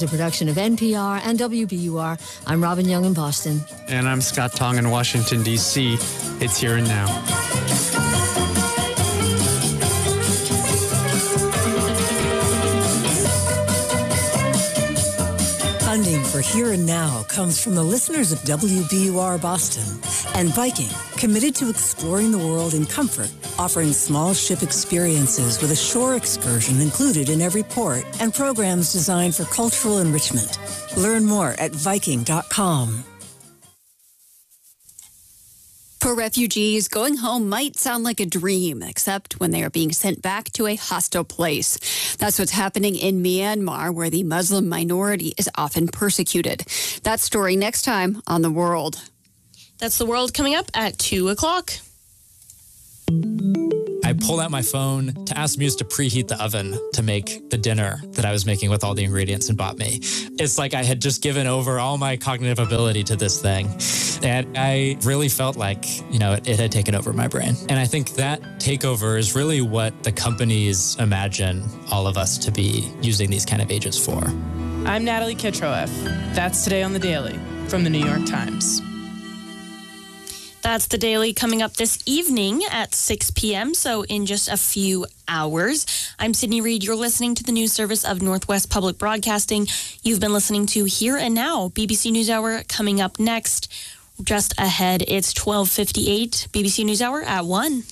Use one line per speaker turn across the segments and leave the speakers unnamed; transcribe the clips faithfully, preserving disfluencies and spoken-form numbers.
is a production of N P R and W B U R. I'm Robin Young in Boston.
And I'm Scott Tong in Washington, D C. It's Here and Now.
Funding for Here and Now comes from the listeners of W B U R Boston and Viking, committed to exploring the world in comfort, offering small ship experiences with a shore excursion included in every port and programs designed for cultural enrichment. Learn more at viking dot com.
For refugees, going home might sound like a dream, except when they are being sent back to a hostile place. That's what's happening in Myanmar, where the Muslim minority is often persecuted. That story next time on The World.
That's The World coming up at two o'clock.
I pulled out my phone to ask Muse to preheat the oven to make the dinner that I was making with all the ingredients and bought me. It's like I had just given over all my cognitive ability to this thing. And I really felt like, you know, it, it had taken over my brain. And I think that takeover is really what the companies imagine all of us to be using these kind of agents for.
I'm Natalie Kitroeff. That's Today on the Daily from the New York Times. That's The Daily coming up this evening at six p.m., so in just a few hours. I'm Sydney Reed. You're listening to the news service of Northwest Public Broadcasting. You've been listening to Here and Now, B B C NewsHour coming up next. Just ahead, it's twelve fifty-eight, B B C NewsHour at one.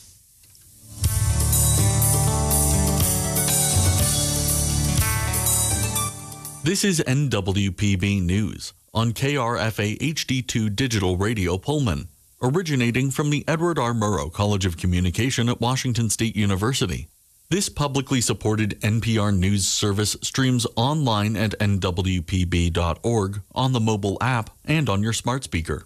This is N W P B News on K R F A H D two Digital Radio Pullman, originating from the Edward R. Murrow College of Communication at Washington State University. This publicly supported N P R news service streams online at N W P B dot org, on the mobile app, and on your smart speaker.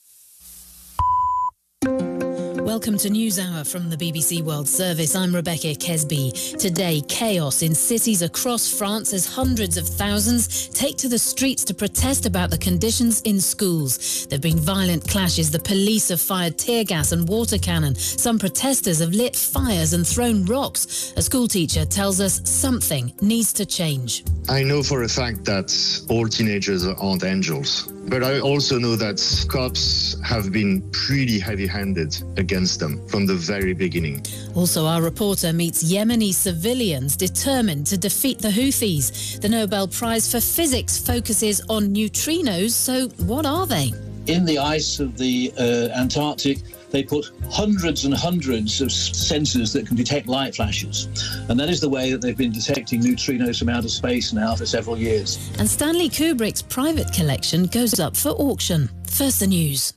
Welcome to NewsHour from the B B C World Service. I'm Rebecca Kesby. Today, chaos in cities across France as hundreds of thousands take to the streets to protest about the conditions in schools. There have been violent clashes. The police have fired tear gas and water cannon. Some protesters have lit fires and thrown rocks. A school teacher tells us something needs to change.
I know for a fact that all teenagers aren't angels, but I also know that cops have been pretty heavy-handed against them from the very beginning.
Also, our reporter meets Yemeni civilians determined to defeat the Houthis. The Nobel Prize for Physics focuses on neutrinos, so what are they?
In the ice of the uh, Antarctic, they put hundreds and hundreds of sensors that can detect light flashes. And that is the way that they've been detecting neutrinos from outer space now for several years.
And Stanley Kubrick's private collection goes up for auction. First, the news.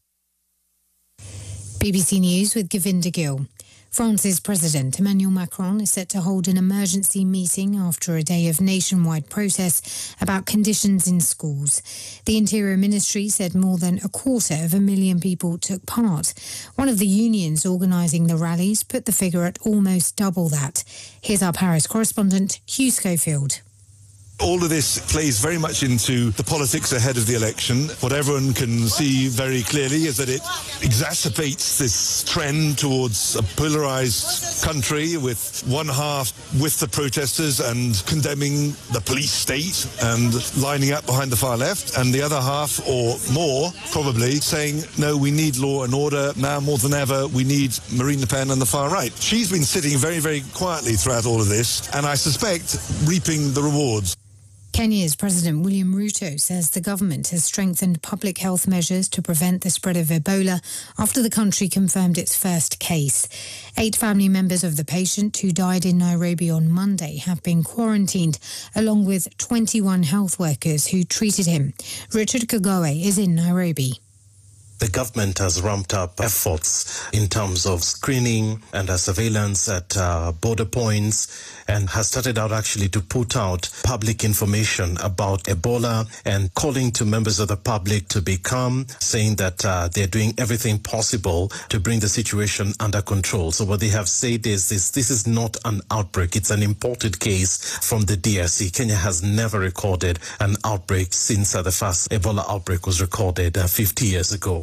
B B C News with Govinda Gill. France's President Emmanuel Macron is set to hold an emergency meeting after a day of nationwide protests about conditions in schools. The Interior Ministry said more than a quarter of a million people took part. One of the unions organising the rallies put the figure at almost double that. Here's our Paris correspondent, Hugh Schofield.
All of this plays very much into the politics ahead of the election. What everyone can see very clearly is that it exacerbates this trend towards a polarised country, with one half with the protesters and condemning the police state and lining up behind the far left, and the other half, or more probably, saying, no, we need law and order now more than ever. We need Marine Le Pen and the far right. She's been sitting very, very quietly throughout all of this, and I suspect reaping the rewards.
Kenya's President William Ruto says the government has strengthened public health measures to prevent the spread of Ebola after the country confirmed its first case. Eight family members of the patient who died in Nairobi on Monday have been quarantined, along with twenty-one health workers who treated him. Richard Kagoe is in Nairobi.
The government has ramped up efforts in terms of screening and uh, surveillance at uh, border points, and has started out actually to put out public information about Ebola and calling to members of the public to be calm, saying that uh, they're doing everything possible to bring the situation under control. So what they have said is this, this is not an outbreak. It's an imported case from the D R C. Kenya has never recorded an outbreak since uh, the first Ebola outbreak was recorded uh, fifty years ago.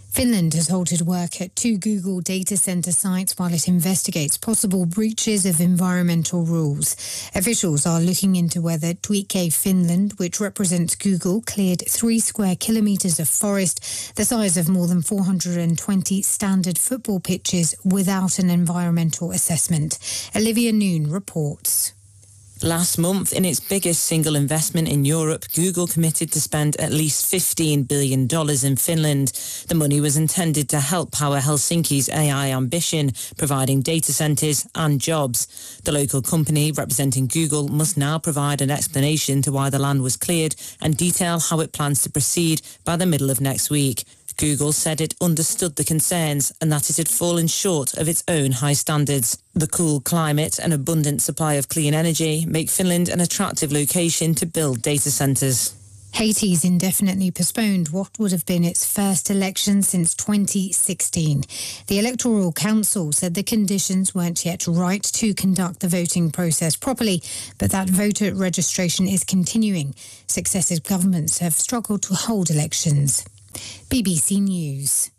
Finland has halted work at two Google data center sites while it investigates possible breaches of environmental rules. Officials are looking into whether Tuike Finland, which represents Google, cleared three square kilometers of forest, the size of more than four hundred twenty standard football pitches, without an environmental assessment. Olivia Noon reports.
Last month, in its biggest single investment in Europe, Google committed to spend at least fifteen billion dollars in Finland. The money was intended to help power Helsinki's A I ambition, providing data centres and jobs. The local company representing Google must now provide an explanation to why the land was cleared and detail how it plans to proceed by the middle of next week. Google said it understood the concerns and that it had fallen short of its own high standards. The cool climate and abundant supply of clean energy make Finland an attractive location to build data centres.
Haiti's indefinitely postponed what would have been its first election since twenty sixteen. The Electoral Council said the conditions weren't yet right to conduct the voting process properly, but that voter registration is continuing. Successive governments have struggled to hold elections. B B C News.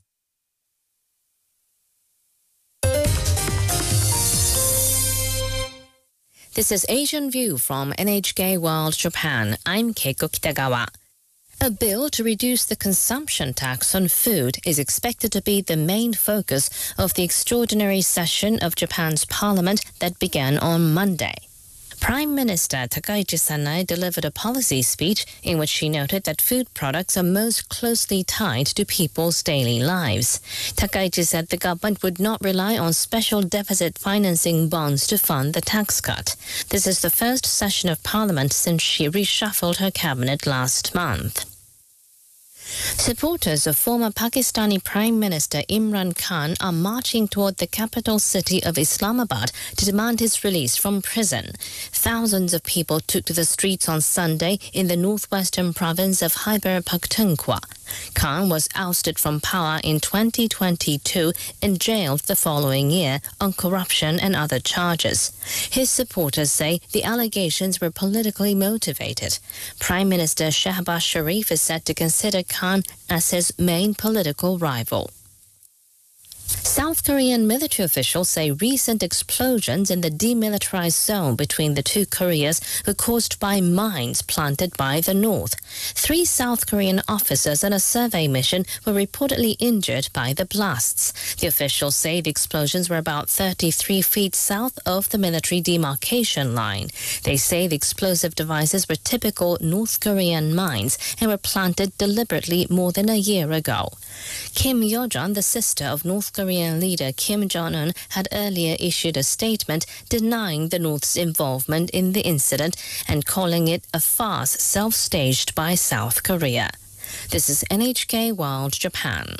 This is Asian View from N H K World Japan. I'm Keiko Kitagawa. A bill to reduce the consumption tax on food is expected to be the main focus of the extraordinary session of Japan's parliament that began on Monday. Prime Minister Takaichi Sanae delivered a policy speech in which she noted that food products are most closely tied to people's daily lives. Takaichi said the government would not rely on special deficit financing bonds to fund the tax cut. This is the first session of Parliament since she reshuffled her cabinet last month. Supporters of former Pakistani Prime Minister Imran Khan are marching toward the capital city of Islamabad to demand his release from prison. Thousands of people took to the streets on Sunday in the northwestern province of Khyber Pakhtunkhwa. Khan was ousted from power in twenty twenty-two and jailed the following year on corruption and other charges. His supporters say the allegations were politically motivated. Prime Minister Shehbaz Sharif is said to consider Khan as his main political rival. South Korean military officials say recent explosions in the demilitarized zone between the two Koreas were caused by mines planted by the North. Three South Korean officers on a survey mission were reportedly injured by the blasts. The officials say the explosions were about thirty-three feet south of the military demarcation line. They say the explosive devices were typical North Korean mines and were planted deliberately more than a year ago. Kim Yo-jong, the sister of North Korean leader Kim Jong-un, had earlier issued a statement denying the North's involvement in the incident and calling it a farce self-staged by South Korea. This is N H K World Japan.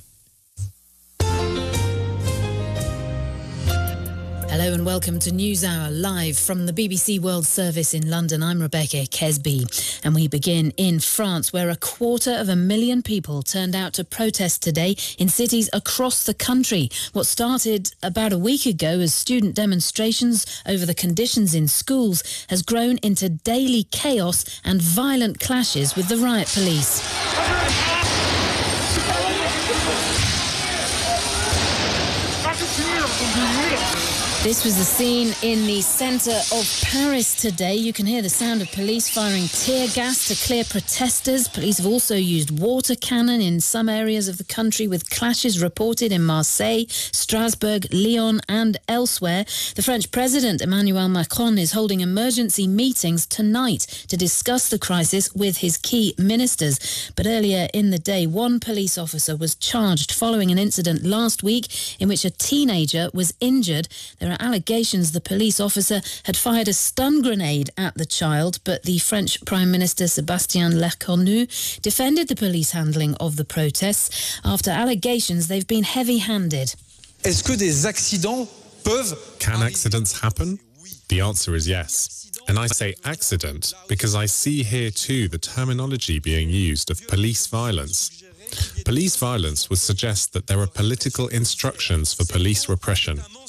Hello and welcome to NewsHour live from the B B C World Service in London. I'm Rebecca Kesby and we begin in France, where a quarter of a million people turned out to protest today in cities across the country. What started about a week ago as student demonstrations over the conditions in schools has grown into daily chaos and violent clashes with the riot police. This was the scene in the centre of Paris today. You can hear the sound of police firing tear gas to clear protesters. Police have also used water cannon in some areas of the country, with clashes reported in Marseille, Strasbourg, Lyon and elsewhere. The French President Emmanuel Macron is holding emergency meetings tonight to discuss the crisis with his key ministers. But earlier in the day, one police officer was charged following an incident last week in which a teenager was injured. There are allegations the police officer had fired a stun grenade at the child, but the French Prime Minister Sébastien Lecornu defended the police handling of the protests after allegations they've been heavy-handed.
Est-ce que des accidents peuvent... Can accidents happen? The answer is yes. And I say accident because I see here too the terminology being used of police violence. Police violence would suggest that there are political instructions for police repression.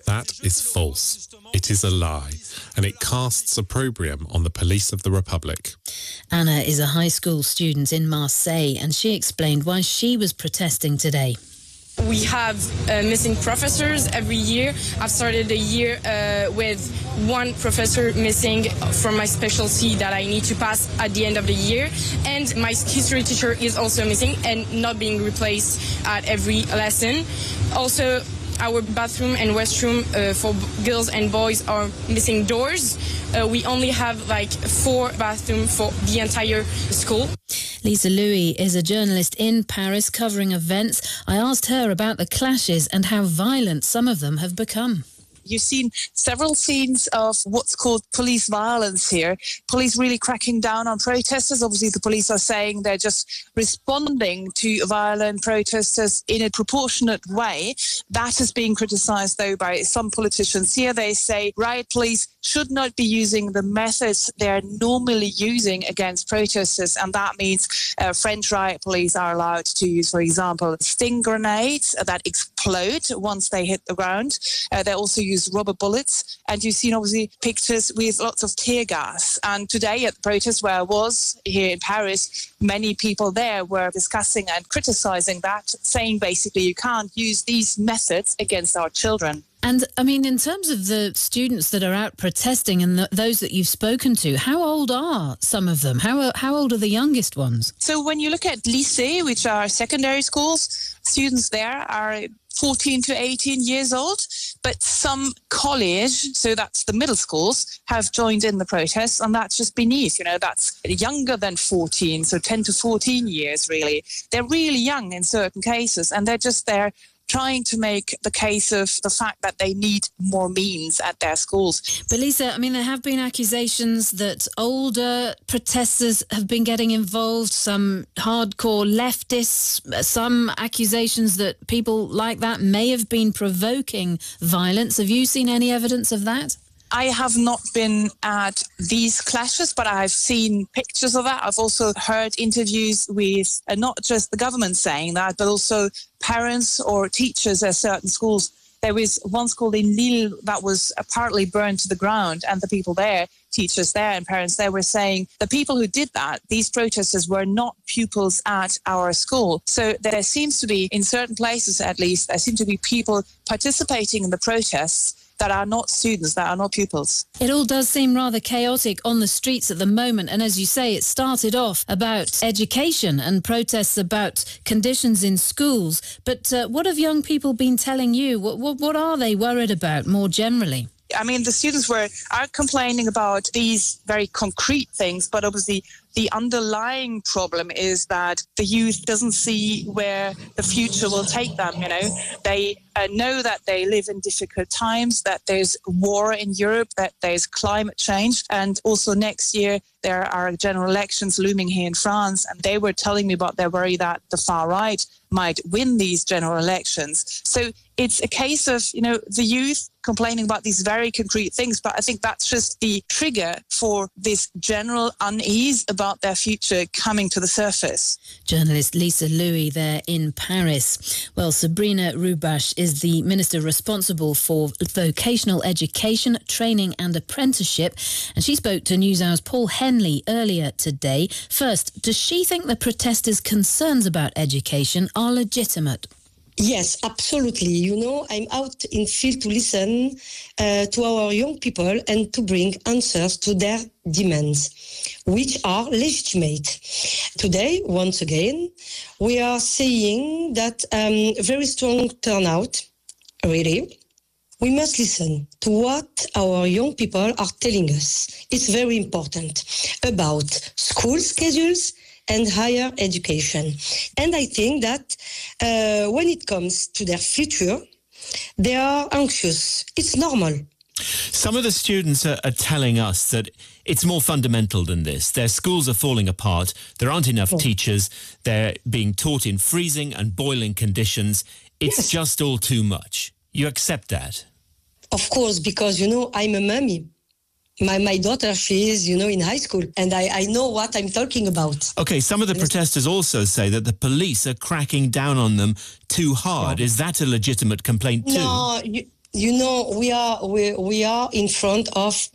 That is false. It is a lie, and it casts opprobrium on the police of the Republic.
Anna is a high school student in Marseille, and she explained why she was protesting today.
We have uh, missing professors every year. I've started a year uh, with one professor missing from my specialty that I need to pass at the end of the year. And my history teacher is also missing and not being replaced at every lesson. Also, our bathroom and restroom uh, for girls and boys are missing doors. Uh, we only have like four bathrooms for the entire school.
Lisa Louis is a journalist in Paris covering events. I asked her about the clashes and how violent some of them have become.
You've seen several scenes of what's called police violence here. Police really cracking down on protesters. Obviously, the police are saying they're just responding to violent protesters in a proportionate way. That is being criticised, though, by some politicians. Here they say riot police should not be using the methods they're normally using against protesters. And that means uh, French riot police are allowed to use, for example, sting grenades that explode once they hit the ground. Uh, they also use rubber bullets, and you've seen obviously pictures with lots of tear gas. And today at the protest where I was here in Paris, many people there were discussing and criticising that, saying basically you can't use these methods against our children.
And I mean, in terms of the students that are out protesting and the, those that you've spoken to, how old are some of them? How, how old are the youngest ones?
So when you look at lycée, which are secondary schools, students there are fourteen to eighteen years old, but some college, so that's the middle schools, have joined in the protests, and that's just beneath, you know, that's younger than fourteen, so ten to fourteen years, really. They're really young in certain cases, and they're just there trying to make the case of the fact that they need more means at their schools.
But Lisa, I mean, there have been accusations that older protesters have been getting involved, some hardcore leftists, some accusations that people like that may have been provoking violence. Have you seen any evidence of that?
I have not been at these clashes, but I've seen pictures of that. I've also heard interviews with uh, not just the government saying that, but also parents or teachers at certain schools. There was one school in Lille that was partly burned to the ground, and the people there, teachers there and parents there, were saying the people who did that, these protesters, were not pupils at our school. So there seems to be, in certain places at least, there seem to be people participating in the protests that are not students, that are not pupils.
It all does seem rather chaotic on the streets at the moment. And as you say, it started off about education and protests about conditions in schools. But uh, what have young people been telling you? What, what, what are they worried about more generally?
I mean, the students were are complaining about these very concrete things, but obviously the underlying problem is that the youth doesn't see where the future will take them. You know, they uh, know that they live in difficult times, that there's war in Europe, that there's climate change, and also next year there are general elections looming here in France, and they were telling me about their worry that the far right might win these general elections. So it's a case of, you know, the youth complaining about these very concrete things, but I think that's just the trigger for this general unease about their future coming to the surface.
Journalist Lisa Louis there in Paris. Well, Sabrina Rubash is the minister responsible for vocational education, training and apprenticeship, and she spoke to NewsHour's Paul Henley earlier today. First, does she think the protesters' concerns about education are legitimate?
Yes, absolutely. You know, I'm out in field to listen uh, to our young people and to bring answers to their demands, which are legitimate. Today, once again, we are seeing that um, very strong turnout, really. We must listen to what our young people are telling us. It's very important about school schedules and higher education. And I think that uh, when it comes to their future, they are anxious. It's normal.
Some of the students are, are telling us that it's more fundamental than this. Their schools are falling apart. There aren't enough oh. teachers. They're being taught in freezing and boiling conditions. It's yes. just all too much. You accept that?
Of course, because, you know, I'm a mummy. My my daughter, she is, you know, in high school, and I, I know what I'm talking about.
Okay, some of the protesters also say that the police are cracking down on them too hard. No. Is that a legitimate complaint too?
No, you, you know, we are we, we are in front of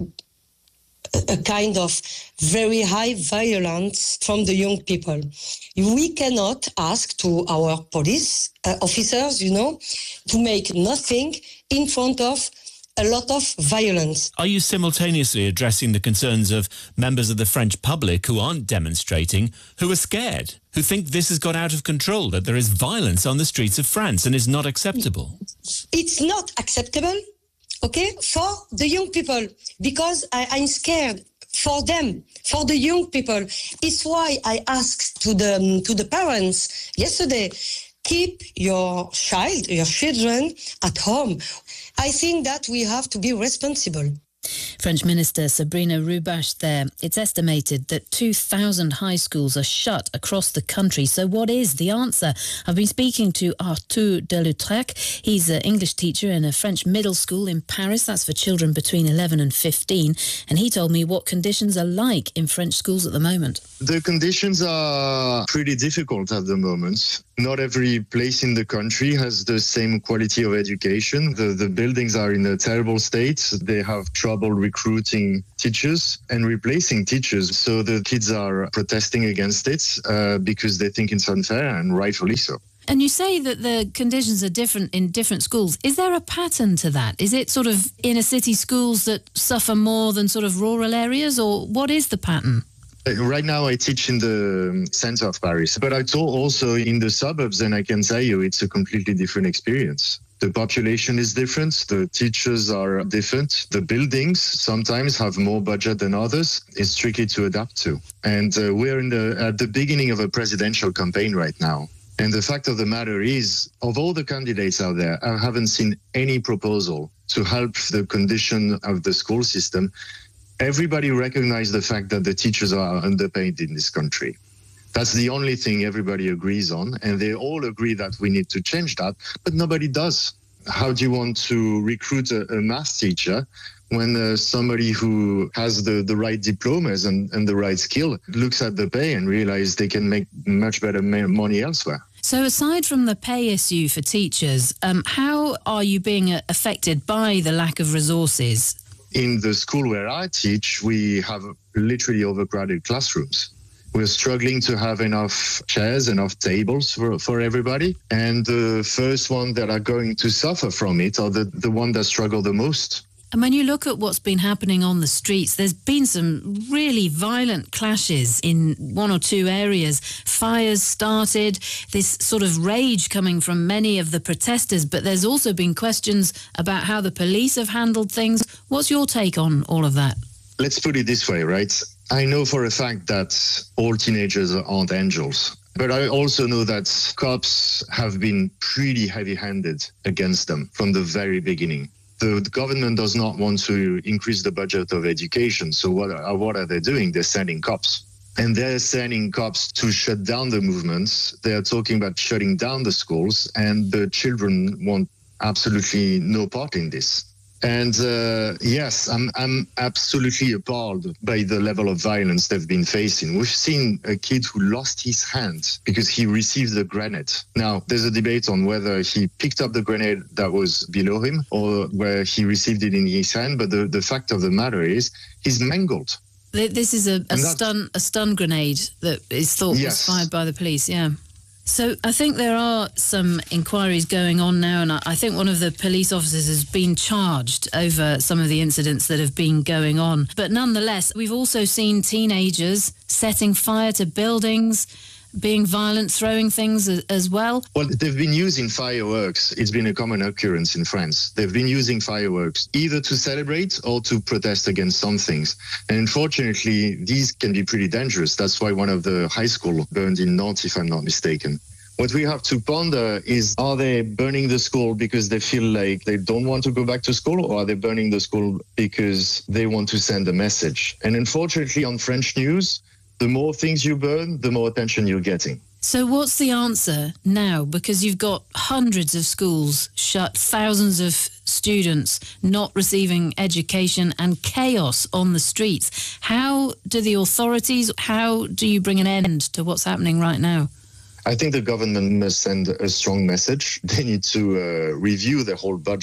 a kind of very high violence from the young people. We cannot ask to our police uh, officers, you know, to make nothing in front of a lot of violence.
Are you simultaneously addressing the concerns of members of the French public who aren't demonstrating, who are scared, who think this has got out of control, that there is violence on the streets of France and is not acceptable?
It's not acceptable, okay, for the young people, because I, I'm scared for them, for the young people. It's why I asked to the to the parents yesterday, keep your child, your children at home. I think that we have to be responsible.
French Minister Sabrina Roubache there. It's estimated that two thousand high schools are shut across the country. So what is the answer? I've been speaking to Arthur Delautrec. He's an English teacher in a French middle school in Paris. That's for children between eleven and fifteen. And he told me what conditions are like in French schools at the moment.
The conditions are pretty difficult at the moment. Not every place in the country has the same quality of education. The, the buildings are in a terrible state. They have trouble recruiting teachers and replacing teachers. So the kids are protesting against it uh, because they think it's unfair, and rightfully so.
And you say that the conditions are different in different schools. Is there a pattern to that? Is it sort of inner city schools that suffer more than sort of rural areas, or what is the pattern?
Right now, I teach in the center of Paris, but I taught also in the suburbs, and I can tell you it's a completely different experience. The population is different, the teachers are different, the buildings sometimes have more budget than others. It's tricky to adapt to. And uh, we're in the, at the beginning of a presidential campaign right now. And the fact of the matter is, of all the candidates out there, I haven't seen any proposal to help the condition of the school system. Everybody recognizes the fact that the teachers are underpaid in this country. That's the only thing everybody agrees on, and they all agree that we need to change that, but nobody does. How do you want to recruit a, a math teacher when uh, somebody who has the, the right diplomas and, and the right skill looks at the pay and realizes they can make much better money elsewhere?
So aside from the pay issue for teachers, um, how are you being affected by the lack of resources?
In the school where I teach, we have literally overcrowded classrooms. We're struggling to have enough chairs, enough tables for, for everybody. And the first ones that are going to suffer from it are the, the ones that struggle the most.
And when you look at what's been happening on the streets, there's been some really violent clashes in one or two areas. Fires started, this sort of rage coming from many of the protesters, but there's also been questions about how the police have handled things. What's your take on all of that?
Let's put it this way, right? I know for a fact that all teenagers aren't angels. But I also know that cops have been pretty heavy-handed against them from the very beginning. The government does not want to increase the budget of education. So what are, what are they doing? They're sending cops. And they're sending cops to shut down the movements. They're talking about shutting down the schools. And the children want absolutely no part in this. And uh, yes, I'm, I'm absolutely appalled by the level of violence they've been facing. We've seen a kid who lost his hand because he received a grenade. Now, there's a debate on whether he picked up the grenade that was below him or where he received it in his hand. But the, the fact of the matter is he's mangled.
This is a, a, stun, a stun grenade that is thought
yes.
was fired by the police, yeah. So I think there are some inquiries going on now, and I think one of the police officers has been charged over some of the incidents that have been going on. But nonetheless, we've also seen teenagers setting fire to buildings, being violent, throwing things as well.
Well, they've been using fireworks. It's been a common occurrence in France. They've been using fireworks either to celebrate or to protest against some things. And unfortunately, these can be pretty dangerous. That's why one of the high school burned in Nantes, if I'm not mistaken. What we have to ponder is, are they burning the school because they feel like they don't want to go back to school, or are they burning the school because they want to send a message? And unfortunately, on French news, the more things you burn, the more attention you're getting.
So what's the answer now? Because you've got hundreds of schools shut, thousands of students not receiving education, and chaos on the streets. How do the authorities, how do you bring an end to what's happening right now?
I think the government must send a strong message. They need to uh, review the whole budget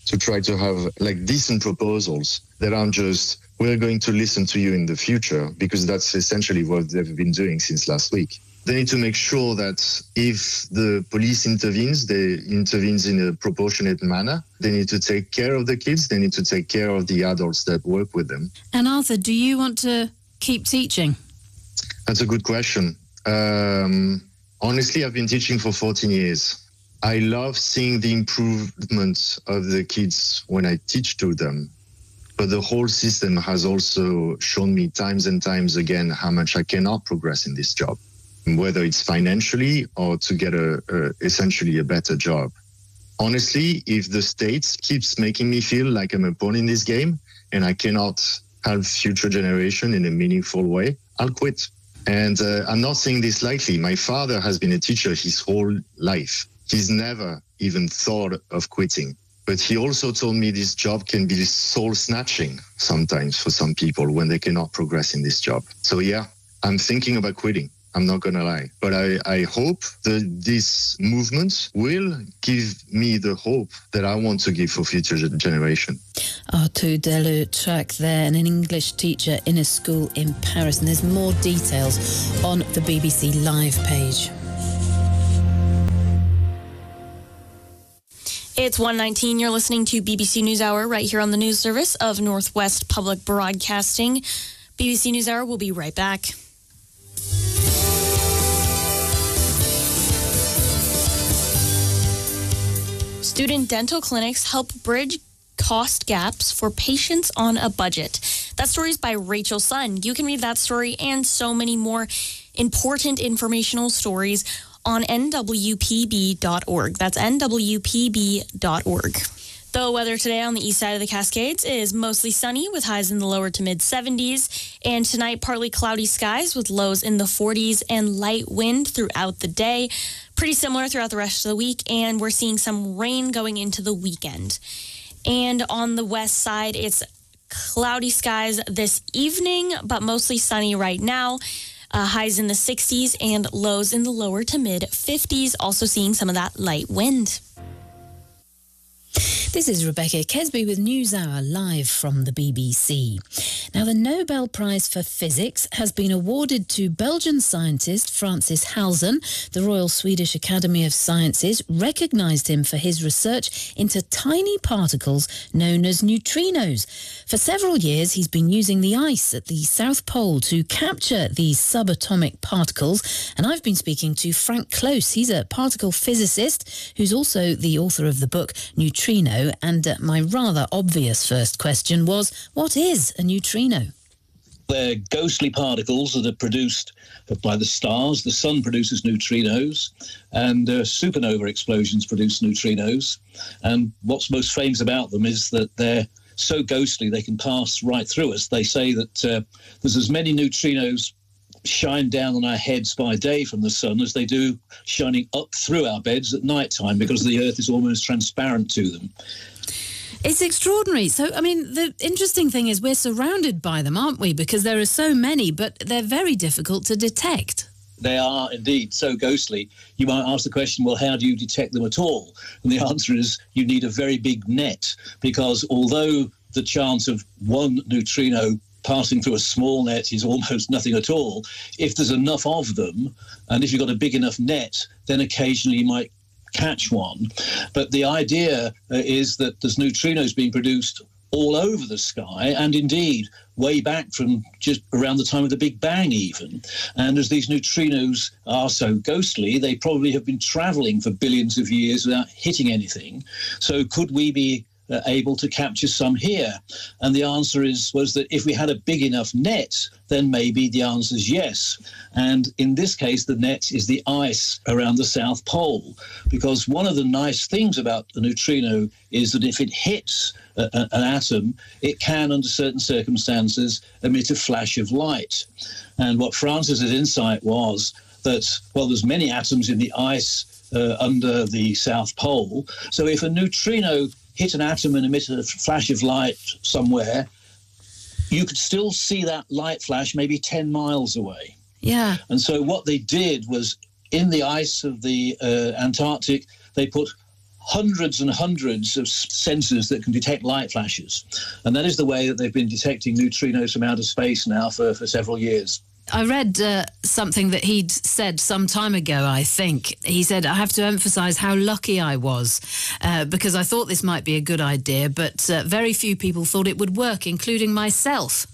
to try to have like decent proposals that aren't just, we're going to listen to you in the future, because that's essentially what they've been doing since last week. They need to make sure that if the police intervenes, they intervenes in a proportionate manner. They need to take care of the kids. They need to take care of the adults that work with them.
And Arthur, do you want to keep teaching?
That's a good question. Um, honestly, I've been teaching for fourteen years. I love seeing the improvement of the kids when I teach to them. But the whole system has also shown me times and times again how much I cannot progress in this job, whether it's financially or to get a, a essentially a better job. Honestly, if the state keeps making me feel like I'm a pawn in this game and I cannot help future generation in a meaningful way, I'll quit. And uh, I'm not saying this lightly. My father has been a teacher his whole life. He's never even thought of quitting. But he also told me this job can be soul-snatching sometimes for some people when they cannot progress in this job. So yeah, I'm thinking about quitting. I'm not going to lie. But I, I hope that this movement will give me the hope that I want to give for future generation.
Arthur Deloutrac there, and an English teacher in a school in Paris. And there's more details on the B B C Live page.
It's one nineteen. You're listening to B B C NewsHour right here on the news service of Northwest Public Broadcasting. B B C NewsHour will be right back. Student dental clinics help bridge cost gaps for patients on a budget. That story is by Rachel Sun. You can read that story and so many more important informational stories on N W P B dot org. That's N W P B dot org. The weather today on the east side of the Cascades is mostly sunny with highs in the lower to mid seventies. And tonight, partly cloudy skies with lows in the forties and light wind throughout the day. Pretty similar throughout the rest of the week. And we're seeing some rain going into the weekend. And on the west side, it's cloudy skies this evening, but mostly sunny right now. Uh, highs in the sixties and lows in the lower to mid fifties. Also seeing some of that light wind.
This is Rebecca Kesby with NewsHour live from the B B C. Now, the Nobel Prize for Physics has been awarded to Belgian scientist Francis Halzen. The Royal Swedish Academy of Sciences recognised him for his research into tiny particles known as neutrinos. For several years, he's been using the ice at the South Pole to capture these subatomic particles. And I've been speaking to Frank Close. He's a particle physicist who's also the author of the book Neutrino. And uh, my rather obvious first question was, what is a neutrino?
They're ghostly particles that are produced by the stars. The sun produces neutrinos, and uh, supernova explosions produce neutrinos. And what's most famous about them is that they're so ghostly they can pass right through us. They say that uh, there's as many neutrinos shine down on our heads by day from the sun as they do shining up through our beds at night time, because the earth is almost transparent to them.
It's extraordinary. So, I mean, the interesting thing is we're surrounded by them, aren't we? Because there are so many, but they're very difficult to detect.
They are indeed so ghostly. You might ask the question, well, how do you detect them at all? And the answer is you need a very big net, because although the chance of one neutrino passing through a small net is almost nothing at all, if there's enough of them, and if you've got a big enough net, then occasionally you might catch one. But the idea uh, is that there's neutrinos being produced all over the sky, and indeed way back from just around the time of the Big Bang even. And as these neutrinos are so ghostly, they probably have been traveling for billions of years without hitting anything. So could we be Uh, able to capture some here? And the answer is was that if we had a big enough net, then maybe the answer is yes. And in this case, the net is the ice around the South Pole, because one of the nice things about a neutrino is that if it hits a, a, an atom, it can, under certain circumstances, emit a flash of light. And what Francis's insight was that, well, there's many atoms in the ice uh, under the South Pole. So if a neutrino hit an atom and emit a flash of light somewhere, you could still see that light flash maybe ten miles away.
Yeah.
And so what they did was, in the ice of the uh, Antarctic, they put hundreds and hundreds of sensors that can detect light flashes. And that is the way that they've been detecting neutrinos from outer space now for, for several years.
I read uh, something that he'd said some time ago, I think. He said, I have to emphasise how lucky I was uh, because I thought this might be a good idea, but uh, very few people thought it would work, including myself.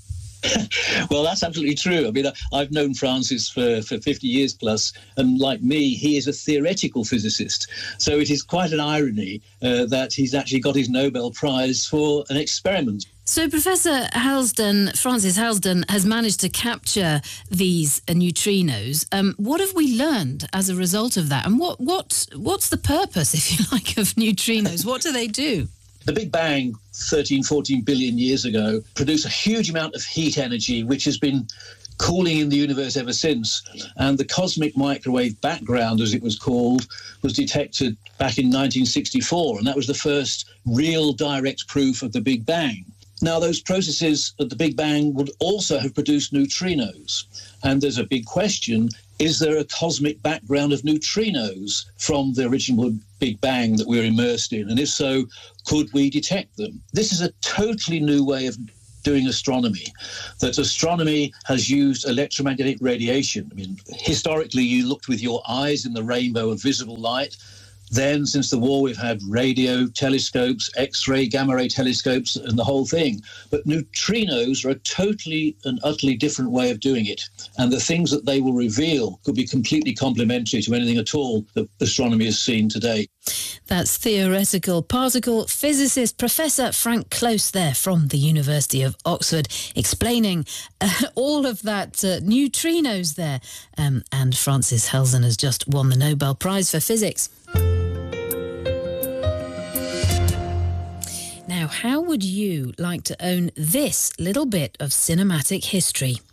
Well, that's absolutely true. I mean, I've known Francis for, for fifty years plus, and like me, he is a theoretical physicist. So it is quite an irony uh, that he's actually got his Nobel Prize for an experiment.
So Professor Halsden, Francis Halsden, has managed to capture these uh, neutrinos. Um, what have we learned as a result of that? And what, what, what's the purpose, if you like, of neutrinos? What do they do?
The Big Bang, thirteen, fourteen billion years ago, produced a huge amount of heat energy, which has been cooling in the universe ever since. And the cosmic microwave background, as it was called, was detected back in nineteen sixty-four. And that was the first real direct proof of the Big Bang. Now, those processes at the Big Bang would also have produced neutrinos. And there's a big question, is there a cosmic background of neutrinos from the original Big Bang that we're immersed in? And if so, could we detect them? This is a totally new way of doing astronomy, that astronomy has used electromagnetic radiation. I mean, historically, you looked with your eyes in the rainbow of visible light. Then, since the war, we've had radio telescopes, X-ray, gamma-ray telescopes, and the whole thing. But neutrinos are a totally and utterly different way of doing it. And the things that they will reveal could be completely complementary to anything at all that astronomy has seen today.
That's theoretical particle physicist Professor Frank Close there from the University of Oxford, explaining uh, all of that uh, neutrinos there. Um, and Francis Halsden has just won the Nobel Prize for Physics. Now, how would you like to own this little bit of cinematic history?